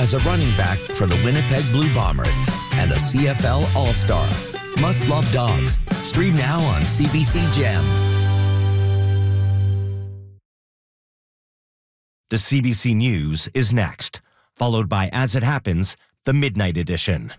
as a running back for the Winnipeg Blue Bombers and a CFL All-Star. Must love dogs. Stream now on CBC Gem. The CBC News is next, followed by As It Happens, the Midnight Edition.